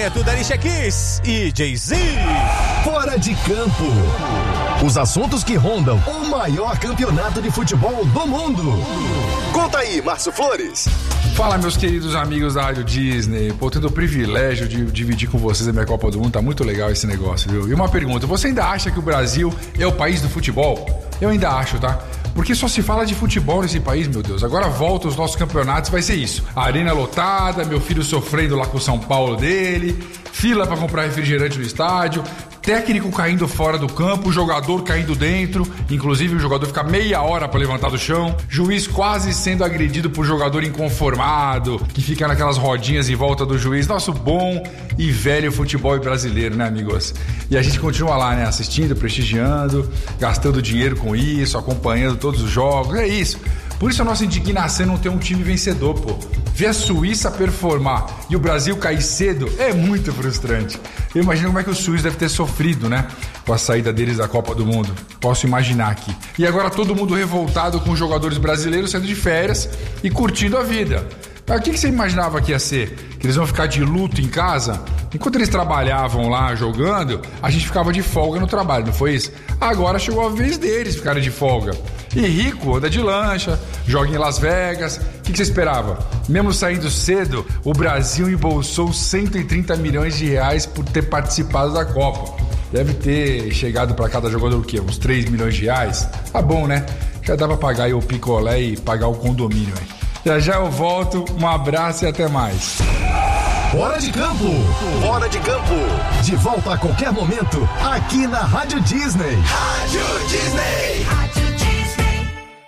É tudo Alicia Keys e Jay-Z. Fora de campo. Os assuntos que rondam o maior campeonato de futebol do mundo. Conta aí, Márcio Flores. Fala, meus queridos amigos da Rádio Disney. Pô, tendo o privilégio de dividir com vocês a minha Copa do Mundo. Tá muito legal esse negócio, viu? E uma pergunta, você ainda acha que o Brasil é o país do futebol? Eu ainda acho, tá? Porque só se fala de futebol nesse país, meu Deus. Agora volta os nossos campeonatos, vai ser isso. A arena lotada, meu filho sofrendo lá com o São Paulo dele, fila pra comprar refrigerante no estádio, técnico caindo fora do campo, jogador caindo dentro, inclusive o jogador fica meia hora pra levantar do chão, juiz quase sendo agredido por jogador inconformado, que fica naquelas rodinhas em volta do juiz. Nosso bom e velho futebol brasileiro, né, amigos? E a gente continua lá, né, assistindo, prestigiando, gastando dinheiro com isso, acompanhando todos os jogos, é isso. Por isso a nossa indignação é não ter um time vencedor, pô. Ver a Suíça performar e o Brasil cair cedo é muito frustrante. Eu imagino como é que o Suíço deve ter sofrido, né? Com a saída deles da Copa do Mundo. Posso imaginar aqui. E agora todo mundo revoltado com os jogadores brasileiros saindo de férias e curtindo a vida. Mas o que você imaginava que ia ser? Que eles vão ficar de luto em casa? Enquanto eles trabalhavam lá jogando, a gente ficava de folga no trabalho, não foi isso? Agora chegou a vez deles ficarem de folga. E rico anda de lancha, joga em Las Vegas. O que você esperava? Mesmo saindo cedo, o Brasil embolsou 130 milhões de reais por ter participado da Copa. Deve ter chegado para cada jogador o quê? Uns 3 milhões de reais? Tá bom, né? Já dá pra pagar aí o picolé e pagar o condomínio aí. Já já eu volto, um abraço e até mais. Fora de campo. Fora de campo. De volta a qualquer momento, aqui na Rádio Disney. Rádio Disney. Rádio Disney.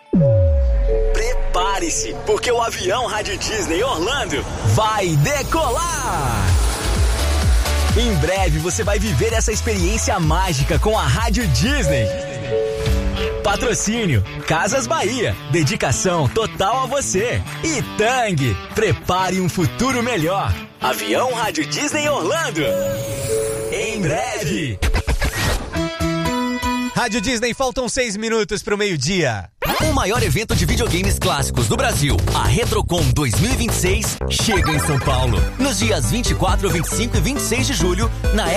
Prepare-se, porque o avião Rádio Disney Orlando vai decolar. Em breve você vai viver essa experiência mágica com a Rádio Disney. Patrocínio Casas Bahia, dedicação total a você. E Tang, prepare um futuro melhor. Avião Rádio Disney Orlando. Em breve. Rádio Disney, faltam 6 minutos pro meio-dia. O maior evento de videogames clássicos do Brasil, a Retrocon 2026, chega em São Paulo. Nos dias 24, 25 e 26 de julho, na